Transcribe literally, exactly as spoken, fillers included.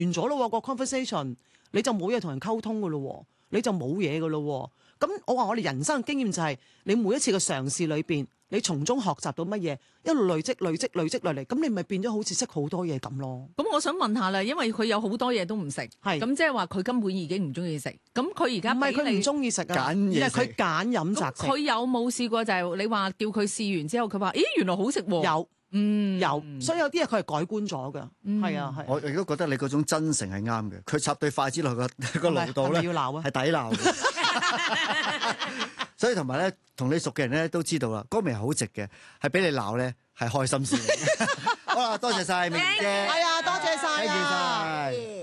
完咗咯，個 conversation 你就冇嘢同人溝通噶咯，你就冇嘢噶咯。咁我話我哋人生嘅經驗就係、是、你每一次嘅嘗試裏邊，你從中學習到乜嘢，一路累積累積累積落嚟，咁你咪變咗好似識好多嘢咁咯。 咁我想問下啦，因為佢有好多嘢都唔食， 係咁即係話佢根本已經唔中意食。咁佢而家唔係佢唔中意食啊， 揀嘢食而係佢揀飲擇食。 佢有冇試過就係你話叫佢試完之後，佢話：咦，原來好食喎！ 有， 嗯， 有，所以有啲嘢佢係改觀咗㗎。係啊，係。 我亦都覺得你嗰種真誠係啱嘅。佢插對筷子落個個爐度咧， 係咪要鬧啊？ 係抵鬧嘅。所以同埋咧，同你熟嘅人咧都知道啦，嗰味係好直嘅，係俾你鬧咧係開心先。好啦，多謝晒明姐。 係啊，多謝晒啊。 多謝晒。